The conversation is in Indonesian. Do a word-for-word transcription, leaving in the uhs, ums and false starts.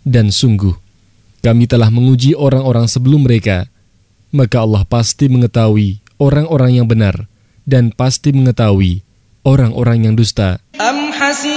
Dan sungguh, kami telah menguji orang-orang sebelum mereka, maka Allah pasti mengetahui orang-orang yang benar dan pasti mengetahui orang-orang yang dusta.